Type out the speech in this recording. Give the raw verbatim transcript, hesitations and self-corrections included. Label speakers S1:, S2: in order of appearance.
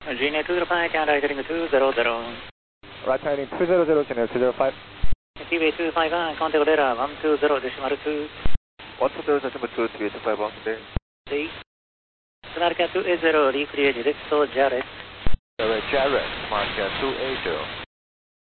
S1: Gina two zero five, can I getting two zero zero.
S2: Right heading two zero zero, Gina two zero five.
S1: T V two five one, contact radar one two zero decimal two.
S2: one two zero decimal two, T V two five one, there.
S1: three. Smart cat two eight zero, recreate, direct to Jarrett.
S2: Jarrett, Smart cat two eight zero.